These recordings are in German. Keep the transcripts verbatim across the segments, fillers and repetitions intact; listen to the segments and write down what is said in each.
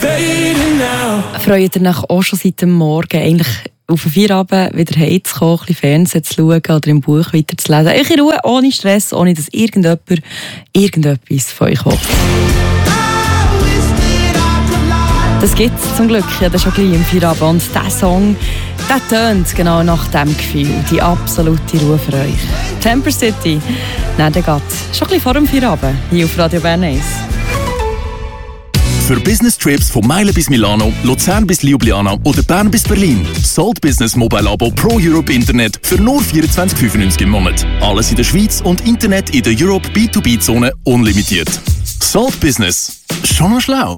fading now. Freut ihr euch auch schon seit dem Morgen eigentlich auf den Feierabend wieder heimzukommen, ein bisschen Fernsehen zu schauen oder im Buch weiterzulesen? Euch in Ruhe, ohne Stress, ohne dass irgendjemand irgendetwas von euch will. Das gibt es zum Glück, ja, das ist schon gleich im Feierabend. Und dieser Song, der tönt genau nach diesem Gefühl. Die absolute Ruhe für euch. Temper City, nein, der geht schon ein bisschen vor dem Feierabend, hier auf Radio Bern eins. Für Business-Trips von Meilen bis Milano, Luzern bis Ljubljana oder Bern bis Berlin. Salt Business Mobile Abo Pro Europe Internet für nur vierundzwanzig fünfundneunzig im Monat. Alles in der Schweiz und Internet in der Europe B zwei B Zone unlimitiert. Salt Business. Schon mal schlau.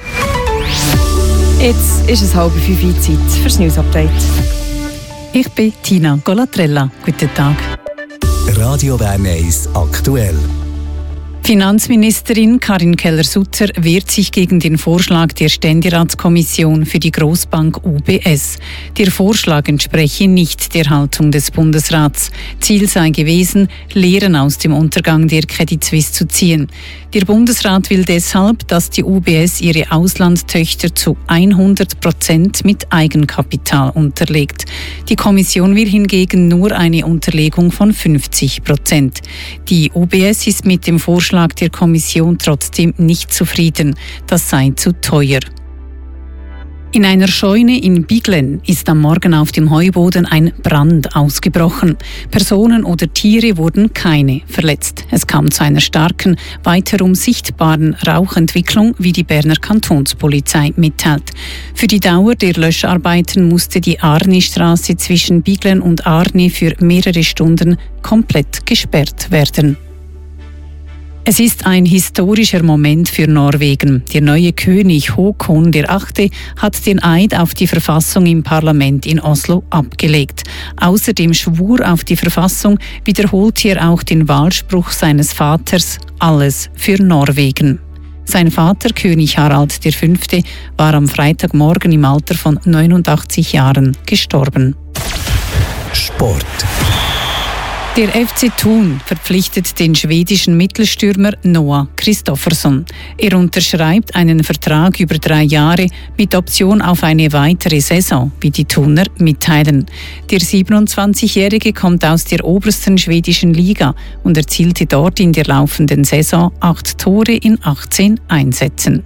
Jetzt ist es halb fünf Uhr Zeit für das News-Update. Ich bin Tina Golatrella. Guten Tag. Radio Bern eins aktuell. Finanzministerin Karin Keller-Sutter wehrt sich gegen den Vorschlag der Ständeratskommission für die Grossbank U B S. Der Vorschlag entspreche nicht der Haltung des Bundesrats. Ziel sei gewesen, Lehren aus dem Untergang der Credit Suisse zu ziehen. Der Bundesrat will deshalb, dass die U B S ihre Auslandstöchter zu hundert Prozent mit Eigenkapital unterlegt. Die Kommission will hingegen nur eine Unterlegung von fünfzig Prozent. Die U B S ist mit dem Vorschlag der Kommission trotzdem nicht zufrieden. Das sei zu teuer. In einer Scheune in Biglen ist am Morgen auf dem Heuboden ein Brand ausgebrochen. Personen oder Tiere wurden keine verletzt. Es kam zu einer starken, weiterum sichtbaren Rauchentwicklung, wie die Berner Kantonspolizei mitteilt. Für die Dauer der Löscharbeiten musste die Arni-Straße zwischen Biglen und Arni für mehrere Stunden komplett gesperrt werden. Es ist ein historischer Moment für Norwegen. Der neue König Håkon der Achte hat den Eid auf die Verfassung im Parlament in Oslo abgelegt. Außer dem Schwur auf die Verfassung wiederholte er auch den Wahlspruch seines Vaters: Alles für Norwegen. Sein Vater, König Harald der Fünfte, war am Freitagmorgen im Alter von neunundachtzig Jahren gestorben. Sport. Der F C Thun verpflichtet den schwedischen Mittelstürmer Noah Kristoffersson. Er unterschreibt einen Vertrag über drei Jahre mit Option auf eine weitere Saison, wie die Thuner mitteilen. Der siebenundzwanzigjährige kommt aus der obersten schwedischen Liga und erzielte dort in der laufenden Saison acht Tore in achtzehn Einsätzen.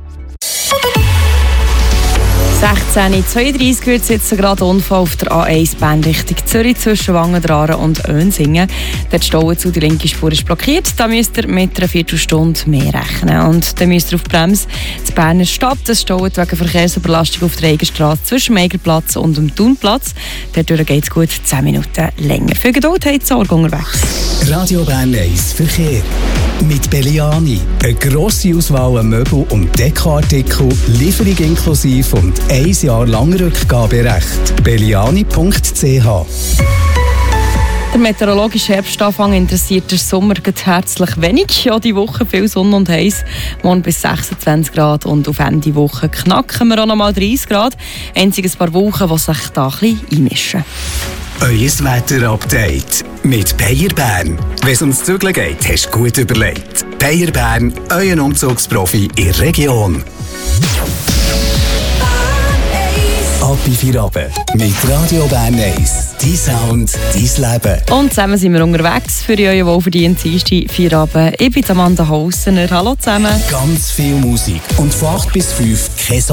sechzehn Uhr zweiunddreißig wird jetzt gerade Unfall auf der A eins Bern Richtung Zürich zwischen Wangendraren und Önsingen. Der Stau zu, die linke Spur ist blockiert. Da müsst ihr mit einer Viertelstunde mehr rechnen. Und dann müsst ihr auf die Bremse zur Berner Stadt. Das staut wegen Verkehrsüberlastung auf der Eigenstrasse zwischen dem Eigerplatz und dem Thunplatz. Dadurch geht es gut zehn Minuten länger. Für Geduld habt ihr Sorge unterwegs. Radio Bern eins Verkehr. Mit Belliani. Eine grosse Auswahl an Möbel- und Dekoartikel, Lieferung inklusive und ein Jahr lang Rückgaberecht. belliani punkt c h. Der meteorologische Herbstanfang interessiert den Sommer herzlich wenig. Ja, die Woche viel Sonne und heiß. Morgen bis sechsundzwanzig Grad und auf Ende Woche knacken wir auch noch mal dreißig Grad. Einzig ein paar Wochen, die sich da ein bisschen einmischen. Euer Wetter-Update mit Peyer Bern. Wenn es ums Zügeln geht, hast du gut überlegt. Peyer Bern, euer Umzugsprofi in der Region. Ab in Feierabend mit Radio Bern eins. Dein Sound, dein Leben. Und zusammen sind wir unterwegs für euren wohlverdienten diensten Feierabend. Ich bin Amanda Haussener. Hallo zusammen. Ganz viel Musik und von acht bis fünf kein